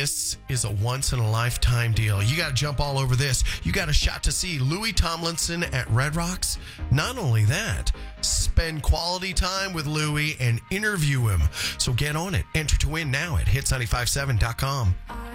This is a once-in-a-lifetime deal. You got to jump all over this. You got a shot to see Louis Tomlinson at Red Rocks. Not only that, spend quality time with Louis and interview him. So get on it. Enter to win now at hits957.com.